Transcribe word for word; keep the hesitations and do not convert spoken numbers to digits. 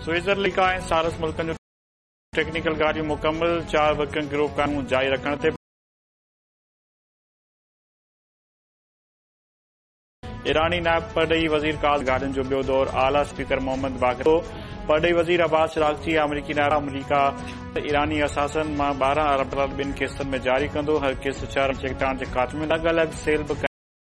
Switzerland ऐं सारस मुल्कनि जूं टेक्निकल गाॾियूं मुकमल चार वर्किंग ग्रुप कानून जारी रखण ते ईरानी नायब परॾेही वज़ीर काज़ गाॾियुनि जो ॿियो दौर आला स्पीकर मोहम्मद बाक़र परॾेही वज़ीर अब्बास अराग़ची अमरीकी नायब अमरीका ईरानी असासनि मां ॿारहं अरब डॉलर ॿिनि किस्तनि में जारी कंदो। हर किस्त छह चेकटाउन जे ख़ात्मे अलॻि अलॻि सेल